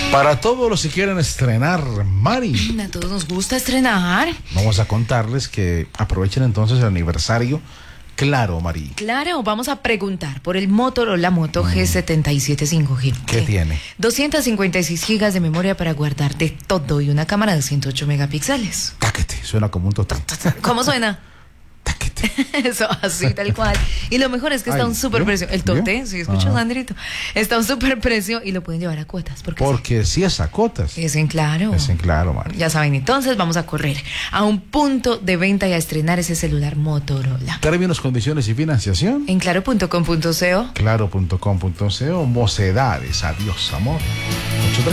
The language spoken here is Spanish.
Para todos los que quieren estrenar, Mari, A todos nos gusta estrenar. vamos a contarles que aprovechen entonces el aniversario. Claro, Mari. Claro, vamos a preguntar por el Motorola Moto G77 5G. ¿Qué tiene? 256 gigas de memoria para guardar de todo y una cámara de 108 megapíxeles. Táquete, suena como un total. ¿Cómo suena? Táquete. Eso, así, tal cual. Y lo mejor es que está a un super precio. El tote, si escuchas, Andrito. Está a un super precio y lo pueden llevar a cuotas. Porque si es a cotas. Es en Claro. Es en Claro, Mari. Ya saben, entonces vamos a correr a un punto de venta y a estrenar ese celular Motorola. Términos, condiciones y financiación. En claro.com.co. Claro.com.co. Mocedades. Adiós, amor.